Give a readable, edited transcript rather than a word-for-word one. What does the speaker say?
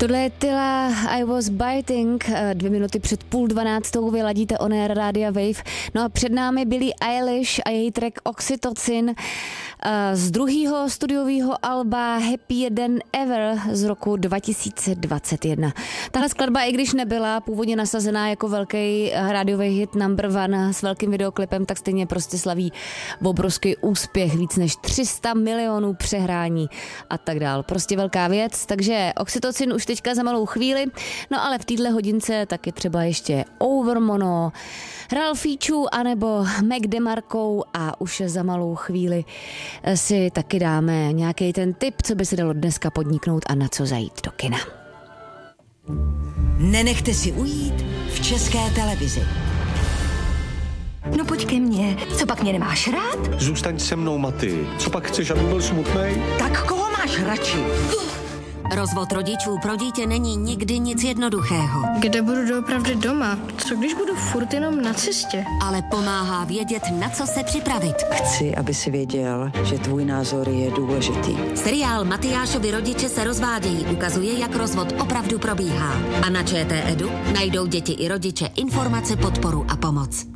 Tohle je Tyla, I Was Biting, 2 minuty před 11:30 vyladíte On Air Rádia Wave. No a před námi Billie Eilish a její track Oxytocin z druhého studiového alba Happier Than Ever z roku 2021. Tahle skladba, i když nebyla původně nasazená jako velký rádiový hit number one s velkým videoklipem, tak stejně prostě slaví obrovský úspěch, víc než 300 milionů přehrání a tak dál. Prostě velká věc, takže Oxytocin už teďka za malou chvíli, no ale v téhle hodince taky třeba ještě Overmono, Ralfíčů anebo Mac DeMarco a už za malou chvíli si taky dáme nějaký ten tip, co by se dalo dneska podniknout a na co zajít do kina. Nenechte si ujít v České televizi. No pojď ke mně, co pak mě nemáš rád? Zůstaň se mnou, Maty. Co pak chceš, aby byl smutnej? Tak koho máš radši? Rozvod rodičů pro dítě není nikdy nic jednoduchého. Kde budu doopravdy doma? Co když budu furt jenom na cestě? Ale pomáhá vědět, na co se připravit. Chci, aby si věděl, že tvůj názor je důležitý. Seriál Matyášovi rodiče se rozvádějí ukazuje, jak rozvod opravdu probíhá. A na ČT Edu najdou děti i rodiče informace, podporu a pomoc.